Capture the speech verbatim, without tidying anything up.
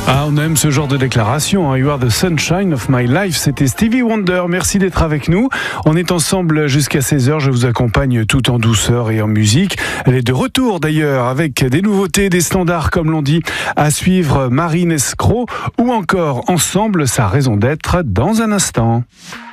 Ah, on aime ce genre de déclaration, hein. You are the sunshine of my life. C'était Stevie Wonder. Merci d'être avec nous. On est ensemble jusqu'à seize heures. Je vous accompagne tout en douceur et en musique. Elle est de retour d'ailleurs avec des nouveautés, des standards comme l'on dit. À suivre Marine Escroc ou encore Ensemble, sa raison d'être dans un instant.